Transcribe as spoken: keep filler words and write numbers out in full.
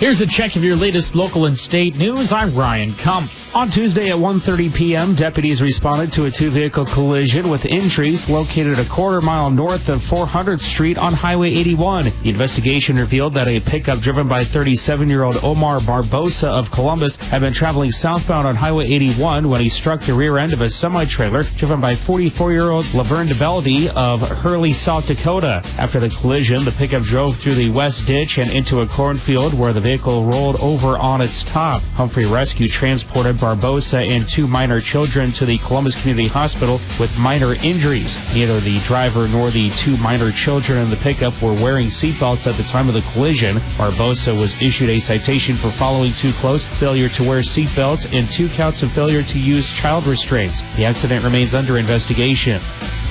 Here's a check of your latest local and state news. I'm Ryan Kumpf. On Tuesday at one thirty p.m., deputies responded to a two-vehicle collision with injuries located a quarter mile north of four hundredth Street on Highway eighty-one. The investigation revealed that a pickup driven by thirty-seven-year-old Omar Barbosa of Columbus had been traveling southbound on Highway eighty-one when he struck the rear end of a semi-trailer driven by forty-four-year-old Laverne DeBellady of Hurley, South Dakota. After the collision, the pickup drove through the west ditch and into a cornfield where the vehicle rolled over on its top. Humphrey Rescue transported Barbosa and two minor children to the Columbus Community Hospital with minor injuries. Neither the driver nor the two minor children in the pickup were wearing seatbelts at the time of the collision. Barbosa was issued a citation for following too close, failure to wear seatbelts, and two counts of failure to use child restraints. The accident remains under investigation.